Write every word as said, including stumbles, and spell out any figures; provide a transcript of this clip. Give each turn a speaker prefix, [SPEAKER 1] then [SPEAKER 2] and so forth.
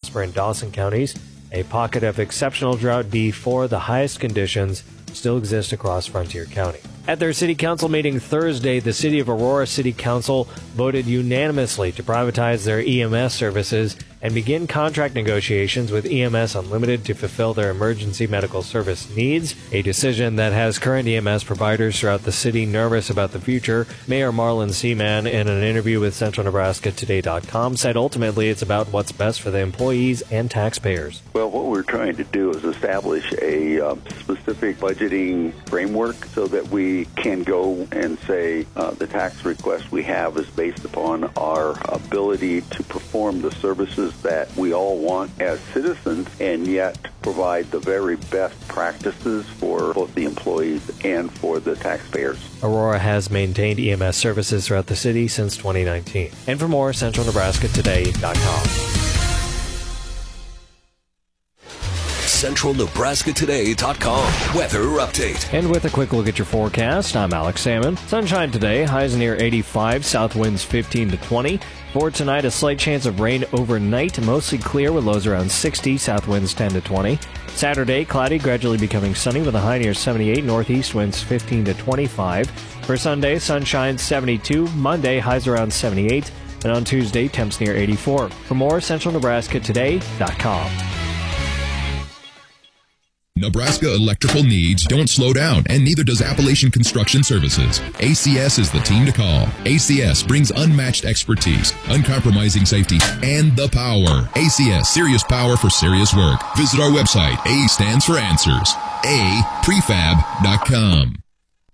[SPEAKER 1] Jasper and Dawson counties. A pocket of exceptional drought before the highest conditions still exist across Frontier County. At their City Council meeting Thursday, the City of Aurora City Council voted unanimously to privatize their E M S services and begin contract negotiations with E M S Unlimited to fulfill their emergency medical service needs, a decision that has current E M S providers throughout the city nervous about the future. Mayor Marlon Seaman, in an interview with Central Nebraska Today dot com, said ultimately it's about what's best for the employees and taxpayers.
[SPEAKER 2] Well, what we're trying to do is establish a uh, specific budgeting framework so that we can go and say uh, the tax request we have is based upon our ability to perform the services that we all want as citizens and yet provide the very best practices for both the employees and for the taxpayers.
[SPEAKER 1] Aurora has maintained E M S services throughout the city since twenty nineteen. And for more, Central Nebraska Today dot com.
[SPEAKER 3] Central Nebraska Today dot com weather update.
[SPEAKER 1] And with a quick look at your forecast, I'm Alex Salmon. Sunshine today, highs near eighty-five, south winds fifteen to twenty. For tonight, a slight chance of rain overnight, mostly clear with lows around sixty, south winds ten to twenty. Saturday, cloudy, gradually becoming sunny with a high near seventy-eight, northeast winds fifteen to twenty-five. For Sunday, sunshine seventy-two, Monday, highs around seventy-eight, and on Tuesday, temps near eighty-four. For more, Central Nebraska Today dot com.
[SPEAKER 4] Nebraska electrical needs don't slow down, and neither does Appalachian Construction Services. A C S is the team to call. A C S brings unmatched expertise, uncompromising safety, and the power. A C S, serious power for serious work. Visit our website. A stands for answers. A prefab dot com.